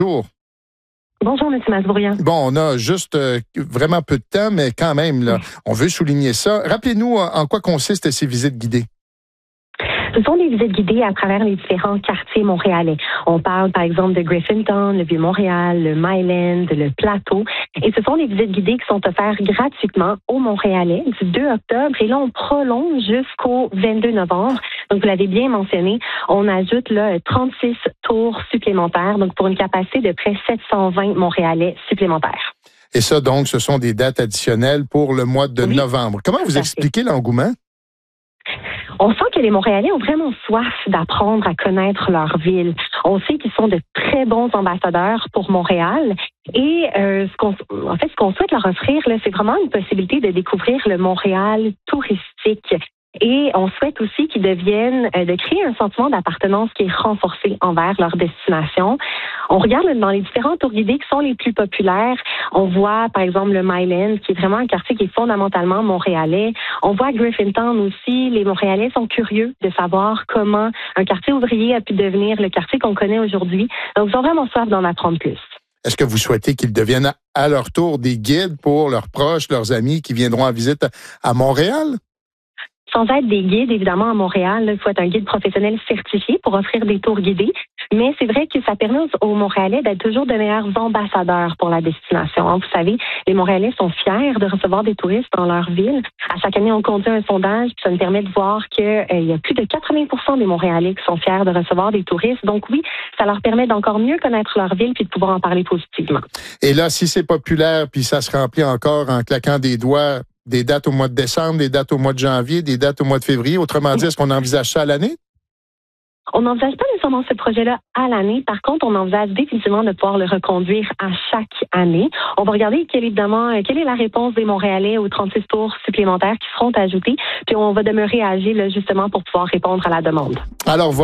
Bonjour. Bonjour, M. Masbourian. Bon, on a juste vraiment peu de temps, mais quand même, là, on veut souligner ça. Rappelez-nous en quoi consistent ces visites guidées. Ce sont des visites guidées à travers les différents quartiers montréalais. On parle, par exemple, de Griffintown, le Vieux-Montréal, le Myland, le Plateau. Et ce sont des visites guidées qui sont offertes gratuitement aux Montréalais du 2 octobre. Et là, on prolonge jusqu'au 22 novembre. Donc, vous l'avez bien mentionné, on ajoute là 36 tours supplémentaires, donc pour une capacité de près 720 Montréalais supplémentaires. Et ça, donc, ce sont des dates additionnelles pour le mois de novembre. Comment vous expliquez l'engouement? On sent que les Montréalais ont vraiment soif d'apprendre à connaître leur ville. On sait qu'ils sont de très bons ambassadeurs pour Montréal. Et ce qu'on souhaite leur offrir, là, c'est vraiment une possibilité de découvrir le Montréal touristique. Et on souhaite aussi qu'ils deviennent, de créer un sentiment d'appartenance qui est renforcé envers leur destination. On regarde dans les différents tours guidés qui sont les plus populaires. On voit, par exemple, le Myland, qui est vraiment un quartier qui est fondamentalement montréalais. On voit Griffintown aussi. Les Montréalais sont curieux de savoir comment un quartier ouvrier a pu devenir le quartier qu'on connaît aujourd'hui. Donc, ils ont vraiment soif d'en apprendre plus. Est-ce que vous souhaitez qu'ils deviennent à leur tour des guides pour leurs proches, leurs amis qui viendront en visite à Montréal? Sans être des guides, évidemment, à Montréal, il faut être un guide professionnel certifié pour offrir des tours guidés. Mais c'est vrai que ça permet aux Montréalais d'être toujours de meilleurs ambassadeurs pour la destination. Vous savez, les Montréalais sont fiers de recevoir des touristes dans leur ville. À chaque année, on conduit un sondage, puis ça nous permet de voir qu'il y a plus de 80% des Montréalais qui sont fiers de recevoir des touristes. Donc oui, ça leur permet d'encore mieux connaître leur ville puis de pouvoir en parler positivement. Et là, si c'est populaire, puis ça se remplit encore en claquant des doigts, des dates au mois de décembre, des dates au mois de janvier, des dates au mois de février. Autrement dit, est-ce qu'on envisage ça à l'année? On n'envisage pas nécessairement ce projet-là à l'année. Par contre, on envisage définitivement de pouvoir le reconduire à chaque année. On va regarder quelle est la réponse des Montréalais aux 36 tours supplémentaires qui seront ajoutés. Puis on va demeurer âgés justement pour pouvoir répondre à la demande. Alors,